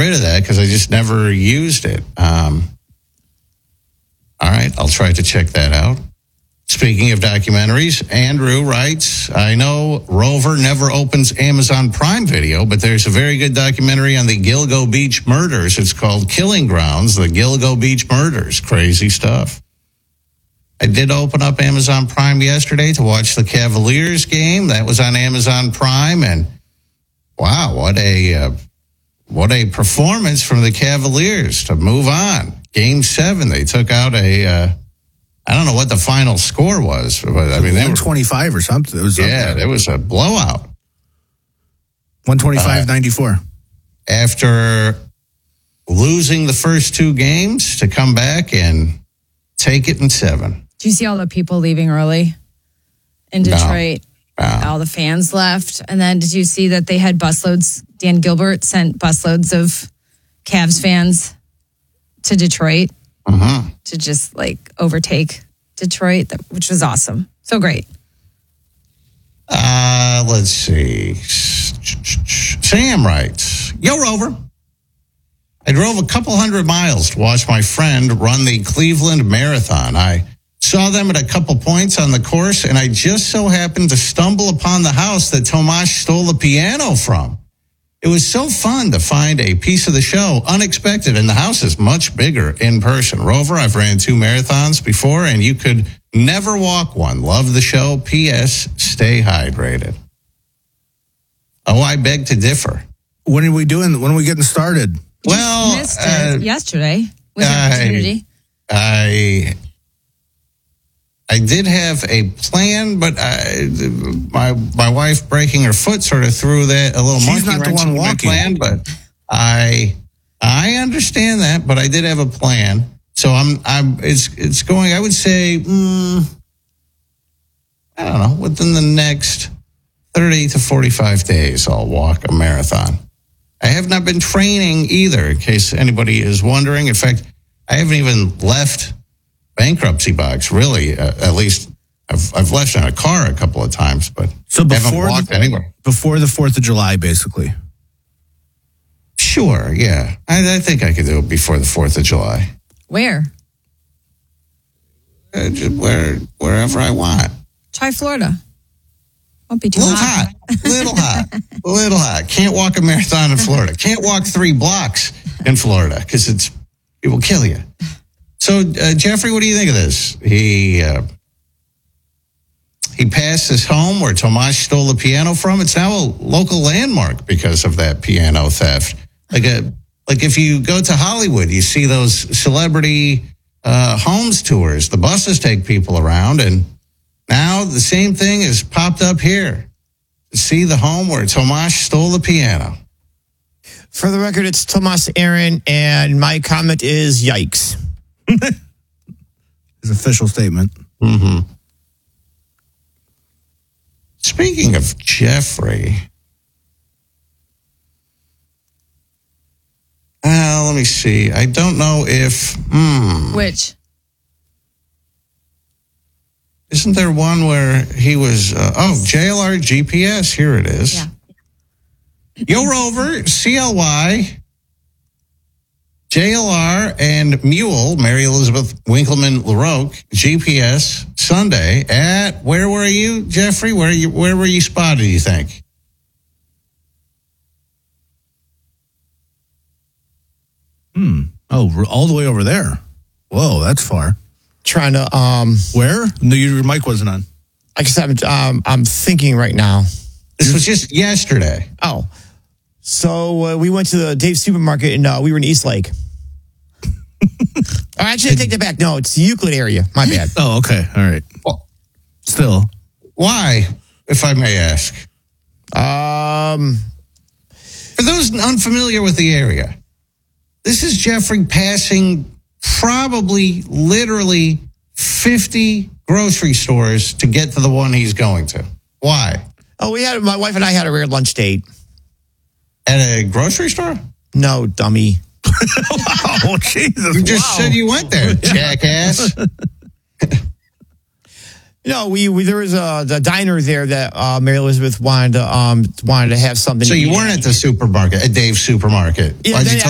rid of that because I just never used it. All right, I'll try to check that out. Speaking of documentaries, Andrew writes, I know Rover never opens Amazon Prime Video, but there's a very good documentary on the Gilgo Beach murders. It's called Killing Grounds, the Gilgo Beach murders. Crazy stuff. I did open up Amazon Prime yesterday to watch the Cavaliers game. That was on Amazon Prime, and wow, what a performance from the Cavaliers to move on. Game 7, they took out I don't know what the final score was, but I mean, 125 or something. It was it was a blowout. 125-94. After losing the first 2 games to come back and take it in 7. Do you see all the people leaving early in Detroit? No. All the fans left. And then did you see that they had busloads? Dan Gilbert sent busloads of Cavs fans to Detroit to just overtake Detroit, which was awesome. So great. Let's see. Sam writes, Yo, Rover. I drove a couple hundred miles to watch my friend run the Cleveland Marathon. I saw them at a couple points on the course, and I just so happened to stumble upon the house that Tomas stole the piano from. It was so fun to find a piece of the show unexpected, and the house is much bigger in person. Rover, I've ran 2 marathons before, and you could never walk one. Love the show. P.S. Stay hydrated. Oh, I beg to differ. When are we getting started? Well, you missed it yesterday. Was your opportunity? I did have a plan, but my wife breaking her foot sort of threw that a little She's monkey not the wrench one in my walking. plan. But I understand that, but I did have a plan. So it's going. I would say, I don't know, within the next 30 to 45 days, I'll walk a marathon. I have not been training either, in case anybody is wondering. In fact, I haven't even left bankruptcy box, really. At least I've left in a car a couple of times, but haven't walked anywhere. Before the 4th of July, basically. Sure, yeah. I think I could do it before the 4th of July. Where? Wherever I want. Try Florida. Won't be too hot. Little hot. Can't walk a marathon in Florida. Can't walk 3 blocks in Florida because it will kill you. So, Jeffrey, what do you think of this? He passed his home where Tomas stole the piano from. It's now a local landmark because of that piano theft. Like if you go to Hollywood, you see those celebrity homes tours. The buses take people around, and now the same thing has popped up here. See the home where Tomas stole the piano. For the record, it's Tomas Aaron, and my comment is yikes. His official statement. Mm-hmm. Speaking of Jeffrey, let me see. I don't know if... Which? Isn't there one where he was... JLR GPS. Here it is. Yeah. Yo, Rover, CLY, JLR, and Mule, Mary Elizabeth Winkleman LaRoque, GPS, Sunday at... Where were you, Jeffrey? Where were you spotted, you think? Oh, all the way over there. Whoa, that's far. Trying to Where? No, your mic wasn't on. like I said, I'm thinking right now. This was just yesterday. Oh, so we went to the Dave's Supermarket and we were in East Lake. Actually, I take that back. No, it's the Euclid area. My bad. Oh, okay. All right. Well, still. Why, if I may ask? For those unfamiliar with the area, this is Jeffrey passing probably literally 50 grocery stores to get to the one he's going to. Why? Oh, my wife and I had a rare lunch date. At a grocery store? No, dummy. Oh, Jesus. You just said you went there, jackass. No, there was a diner there that Mary Elizabeth wanted to have something. So to you eat weren't at the supermarket, at Dave's Supermarket. Yeah, Why'd you tell